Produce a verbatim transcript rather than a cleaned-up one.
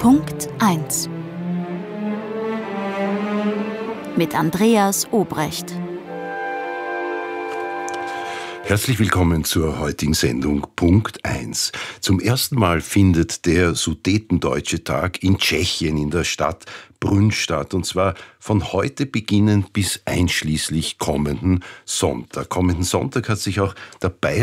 Punkt eins mit Andreas Obrecht. Herzlich willkommen zur heutigen Sendung Punkt eins. Zum ersten Mal findet der Sudetendeutsche Tag in Tschechien in der Stadt Brünn statt. Und zwar von heute beginnend bis einschließlich kommenden Sonntag. Kommenden Sonntag hat sich auch der Bayerische